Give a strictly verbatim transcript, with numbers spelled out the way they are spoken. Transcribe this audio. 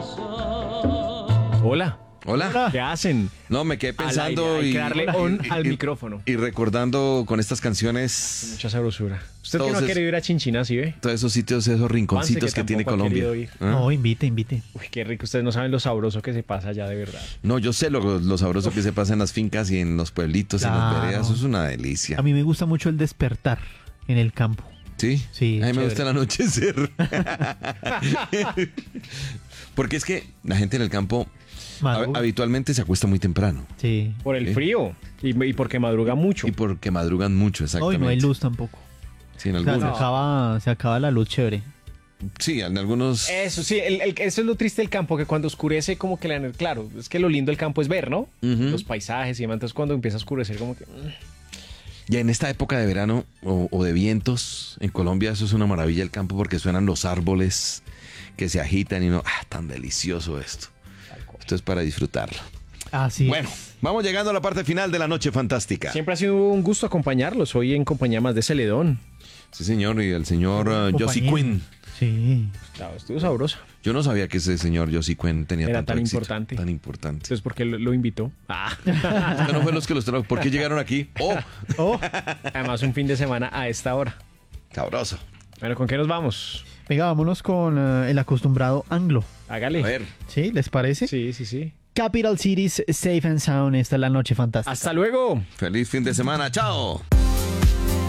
Hola. Hola. ¿Qué hacen? No, me quedé pensando Al aire, hay y, que darle on y- al y- micrófono. y recordando con estas canciones Mucha sabrosura. Usted que no ha Entonces- querido ir a Chinchina, ¿sí ve? todos esos sitios, esos rinconcitos Juanse, que que, tiene tampoco ha Colombia. querido ir. ¿Ah? No, invite, invite. Uy, qué rico. Ustedes no saben lo sabroso que se pasa allá, de verdad. No, yo sé lo, lo sabroso que se pasa en las fincas y en los pueblitos y en las Claro. veredas. Eso es una delicia. A mí me gusta mucho el despertar en el campo. ¿Sí? Sí, A mí me chévere. gusta el anochecer. Porque es que la gente en el campo Madruga. hab- habitualmente se acuesta muy temprano. Sí. Por el Sí. frío y, y porque madruga mucho. Y porque madrugan mucho, Hoy exactamente. no hay luz tampoco. Sí, en O sea, se, algunos. acaba, se acaba la luz chévere. Sí, en algunos. Eso sí, el- el- eso es lo triste del campo, que cuando oscurece como que la... Claro, es que lo lindo del campo es ver, ¿no? Ujú. Los paisajes y demás. Entonces cuando empieza a oscurecer como que... mm, Ya en esta época de verano o, o de vientos en Colombia, eso es una maravilla el campo porque suenan los árboles que se agitan y no, ah, tan delicioso esto. Esto es para disfrutarlo. Así Bueno, vamos llegando a la parte final de la noche fantástica. Siempre ha sido un gusto acompañarlos. Hoy en compañía más de Celedón. Sí, señor, y el señor uh, Josie Compañía. Quinn. Sí. Claro, estuvo sabroso. Yo no sabía que ese señor Josie Quinn tenía Era tanto tan éxito, importante. Tan importante. Entonces, ¿por qué lo, lo invitó? Ah. Usted no fue los que los trajo. ¿Por qué llegaron aquí? ¡Oh! Oh, Además, un fin de semana a esta hora. Sabroso. Bueno, ¿con qué nos vamos? venga, vámonos con eh, el acostumbrado anglo. Hágale. A ver. ¿Sí? ¿Les parece? Sí, sí, sí. Capital Cities, Safe and Sound. Esta es la noche fantástica. Hasta luego. Feliz fin de semana. ¡Chao!